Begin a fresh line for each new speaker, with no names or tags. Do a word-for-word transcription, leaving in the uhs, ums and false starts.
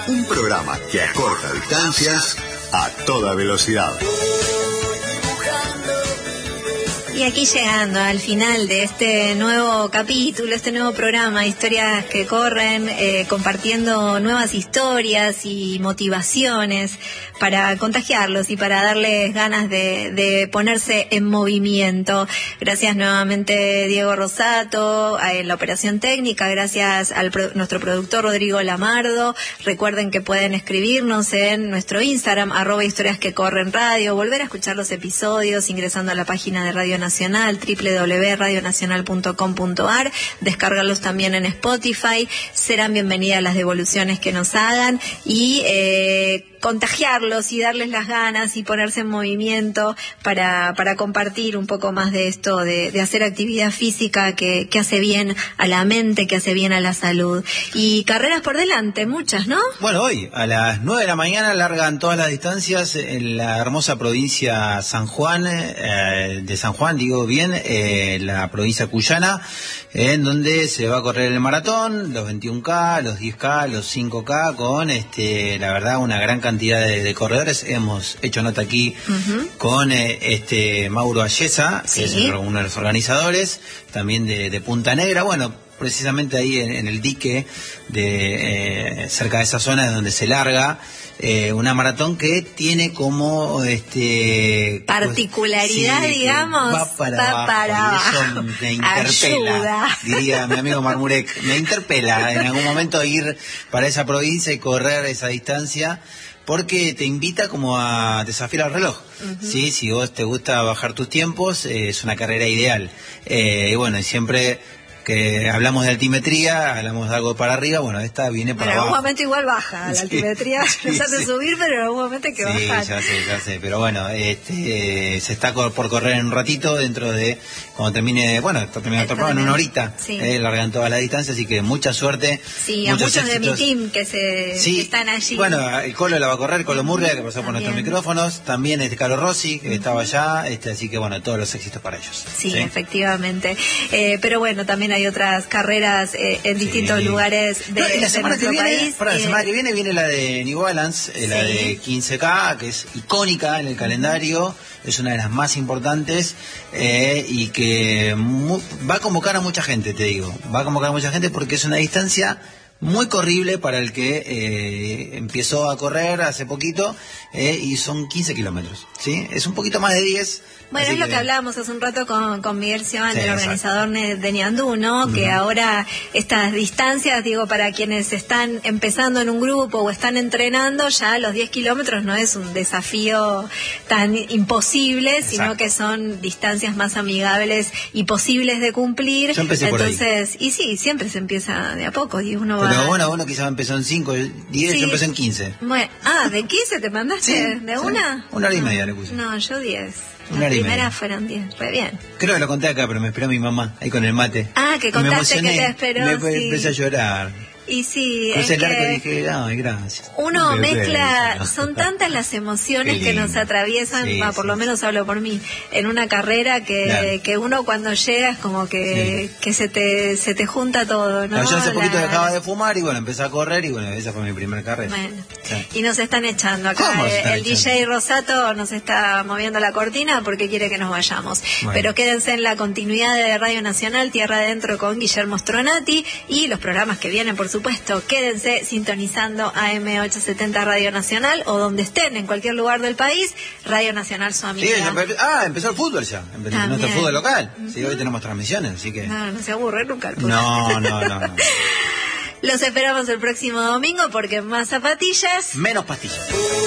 Un programa que acorta distancias a toda velocidad.
Y aquí llegando al final de este nuevo capítulo, este nuevo programa, Historias que Corren, eh, compartiendo nuevas historias y motivaciones para contagiarlos y para darles ganas de, de ponerse en movimiento. Gracias nuevamente Diego Rosato en la operación técnica, gracias a nuestro productor Rodrigo Lamardo. Recuerden que pueden escribirnos en nuestro Instagram, arroba Historias que Corren Radio, volver a escuchar los episodios ingresando a la página de Radio Nacional. Nacional, doble u doble u doble u punto radio nacional punto com punto a r, descargarlos también en Spotify, serán bienvenidas las devoluciones que nos hagan y eh, contagiarlos y darles las ganas y ponerse en movimiento para, para compartir un poco más de esto, de, de hacer actividad física que, que hace bien a la mente, que hace bien a la salud. Y carreras por delante, muchas, ¿no?
Bueno, hoy a las nueve de la mañana largan todas las distancias en la hermosa provincia San Juan, eh, de San Juan, digo bien, eh, la provincia cuyana, eh, en donde se va a correr el maratón, los veintiuno K, los diez K, los cinco K, con, este, la verdad, una gran cantidad de, de corredores. Hemos hecho nota aquí uh-huh. con eh, este Mauro Ayesa, que sí. es uno de los organizadores, también de, de Punta Negra, bueno, precisamente ahí en, en el dique, de eh, cerca de esa zona es donde se larga eh, una maratón que tiene como este
particularidad, pues, sí, digamos,
va para
va
abajo,
para abajo.
Y eso me interpela, ayuda. Diría mi amigo Marmurek, me interpela en algún momento ir para esa provincia y correr esa distancia, porque te invita como a desafiar al reloj. Uh-huh. Sí, si vos te gusta bajar tus tiempos, eh, es una carrera ideal. Eh, y bueno, y siempre que hablamos de altimetría, hablamos de algo para arriba, bueno, esta viene para
bueno,
abajo.
En algún momento igual baja, la
sí,
altimetría
sí,
nos hace
sí.
subir, pero en algún momento hay que
sí,
bajar.
Sí, ya sé, ya sé, pero bueno, este, eh, se está por correr en un ratito, dentro de, cuando termine, bueno, está terminando el programa, en una horita, sí. eh, largan todas las distancias, así que mucha suerte.
Sí, a muchos éxitos de mi team que, se,
sí,
que están allí.
Bueno, el Colo la va a correr, Colo Murria, que pasó por también. nuestros micrófonos, también este Carlos Rossi, que uh-huh. estaba allá, este, así que bueno, todos los éxitos para ellos.
Sí, ¿sí? Efectivamente. Eh, pero bueno, también hay otras carreras eh, en distintos sí. lugares de, no, y la semana
de nuestro
que viene,
país. Para
eh,
la semana que viene viene la de New Balance, eh, sí. la de quince K, que es icónica en el calendario, es una de las más importantes eh, y que mu- va a convocar a mucha gente, te digo, va a convocar a mucha gente porque es una distancia muy corrible para el que eh, empezó a correr hace poquito eh, y son quince kilómetros, ¿sí? Es un poquito más de diez.
Bueno, es lo que... que hablábamos hace un rato con, con Miguel Sioán, sí, el organizador de, de Ñandú, ¿no? Uh-huh. Que ahora estas distancias, digo, para quienes están empezando en un grupo o están entrenando, ya los diez kilómetros no es un desafío tan imposible, exacto. sino que son distancias más amigables y posibles de cumplir.
Yo empecé
Entonces,
por ahí.
Y sí, siempre se empieza de a poco y uno
Pero
va...
bueno, uno quizás empezó en cinco, diez, sí. yo empecé en quince.
Bueno, ah, ¿de quince te mandaste?
Sí,
¿De
sí.
una?
Una hora y
no,
media le puse.
No, yo diez.
Una
Las primeras fueron diez, re bien.
Creo que lo conté acá, pero me esperó mi mamá, ahí con el mate.
Ah, que contaste que te esperó,
me,
sí.
empecé a llorar.
Y sí,
Crucé
es
el arco
que
y dije, ay, gracias.
Uno
me
mezcla,
no.
son tantas las emociones que nos atraviesan,
sí,
bah, por
sí,
lo menos hablo por mí, en una carrera que, claro. que uno cuando llega es como que, sí. que se te se te junta todo, ¿no?
no yo hace
la...
poquito dejaba de fumar y bueno, empecé a correr y bueno, esa fue mi primera carrera.
Bueno,
sí.
y nos están echando acá,
¿Cómo
el,
están
el
echando?
D J Rosato nos está moviendo la cortina porque quiere que nos vayamos. Bueno. Pero quédense en la continuidad de Radio Nacional, Tierra Adentro con Guillermo Stronati y los programas que vienen, por supuesto, quédense sintonizando A M ochocientos setenta Radio Nacional o donde estén, en cualquier lugar del país, Radio Nacional su amiga.
Sí, ah, empezó el fútbol ya, empezó nuestro fútbol local. Uh-huh. Sí, hoy tenemos transmisiones, así que...
No, no se aburre nunca el fútbol.
No, no, no, no.
Los esperamos el próximo domingo porque más zapatillas...
menos pastillas.